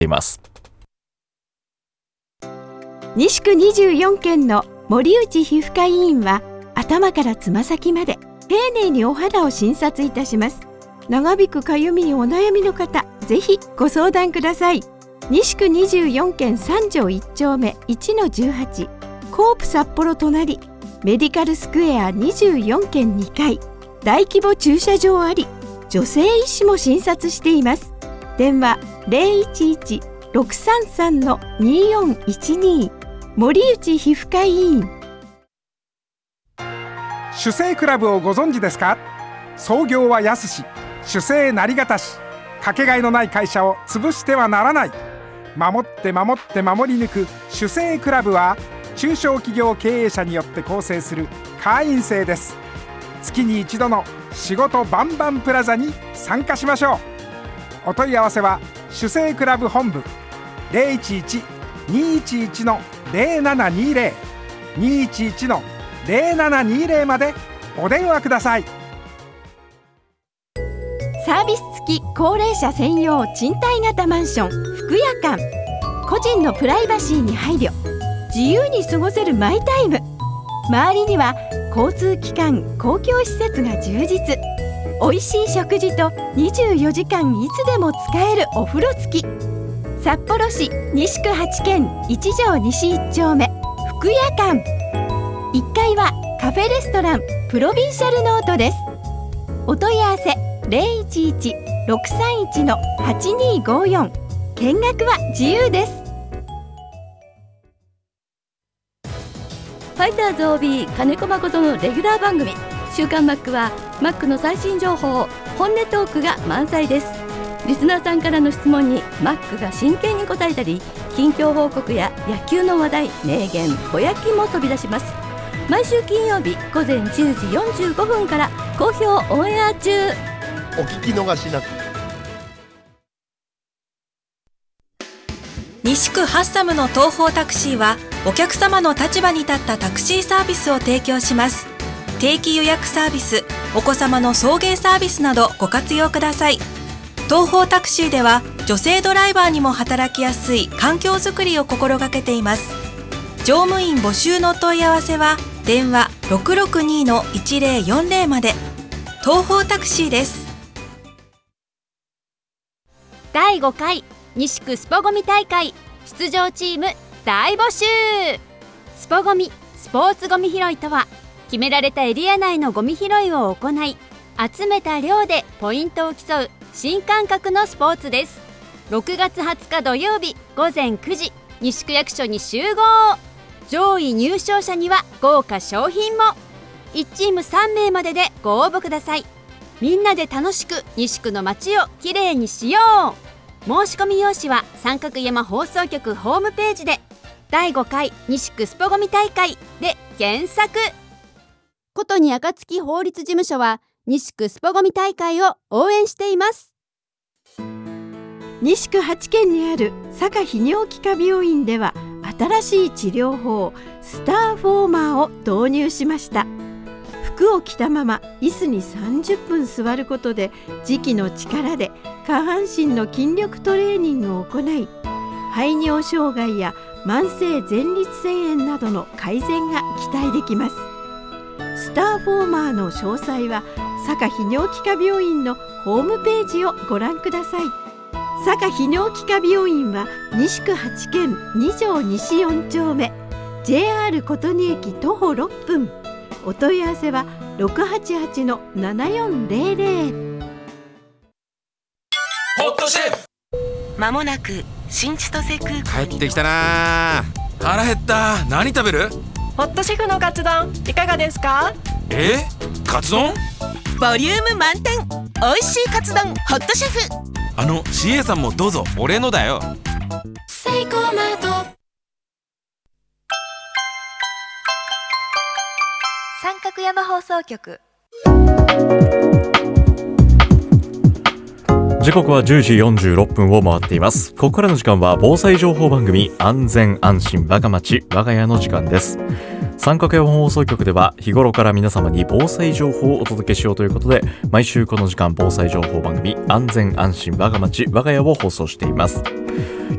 います。 西区24県の森内皮膚科医院は頭からつま先まで丁寧にお肌を診察いたします。長引くかゆみにお悩みの方、ぜひご相談ください。西区24県3条1丁目 1-18 コープ札幌隣メディカルスクエア24県2階大規模駐車場あり、女性医師も診察しています。電話 011-633-2412 森内皮膚科医院。 主生クラブをご存知ですか？創業は安し、主生なりがたし、かけがえのない会社を潰してはならない。守って守って守り抜く主生クラブは、中小企業経営者によって構成する会員制です。月に一度の仕事バンバンプラザに参加しましょう。お問い合わせは主生クラブ本部 011-211-0720 211-0720 までお電話ください。 サービス付き高齢者専用賃貸型マンション福屋館。個人のプライバシーに配慮、自由に過ごせるマイタイム。周りには交通機関、公共施設が充実。おいしい食事と24時間いつでも使えるお風呂付き。札幌市西区8軒1条西1丁目福屋館。1階はカフェレストランプロビンシャルノートです。お問い合わせ 011-631-8254。 見学は自由です。 ファイターズ OB 金子誠のレギュラー番組週刊マックはマックの最新情報、本音トークが満載です。リスナーさんからの質問にマックが真剣に答えたり、近況報告や野球の話題、名言、ぼやきも飛び出します。毎週金曜日午前10時45分から好評オンエア中。 お聞き逃しなく。 西区ハッサムの東方タクシーは、お客様の立場に立ったタクシーサービスを提供します。定期予約サービス、お子様の送迎サービスなどご活用ください。東方タクシーでは女性ドライバーにも働きやすい環境づくりを心がけています。乗務員募集の問い合わせは電話 662-1040 まで。東方タクシーです。 第5回西区スポゴミ大会出場チーム大募集。スポゴミ、スポーツゴミ拾いとは、決められたエリア内のゴミ拾いを行い、集めた量でポイントを競う新感覚のスポーツです。6月20日土曜日午前9時、西区役所に集合。上位入賞者には豪華賞品も。1チーム3名まででご応募ください。みんなで楽しく西区の街をきれいにしよう。申し込み用紙は三角山放送局ホームページで、第5回西区スポゴミ大会で検索。ことに暁法律事務所は西区スポゴミ大会を応援しています。 西区8軒にある坂泌尿器科病院では、新しい治療法スターフォーマーを導入しました。服を着たまま椅子に30分座ることで、磁気の力で下半身の筋力トレーニングを行い、排尿障害や慢性前立腺炎などの改善が期待できます。スターフォーマーの詳細は坂泌尿器科病院のホームページをご覧ください。坂泌尿器科病院は西区8軒2条西4丁目 JR 琴仁駅徒歩6分。お問い合わせは 688-7400。 ホットシェフ、 まもなく新千歳空港に帰ってきたな。腹減った。何食べる？ ホットシェフのカツ丼いかがですか？ カツ丼？ ボリューム満点、おいしいカツ丼ホットシェフ。 CA さんもどうぞ。俺のだよ。 セイコーマート。 三角山放送局。 時刻は10時46分を回っています。ここからの時間は防災情報番組、安全安心我が町我が家の時間です。 三角山放送局では日頃から皆様に防災情報をお届けしようということで、毎週この時間防災情報番組安全安心我が町我が家を放送しています。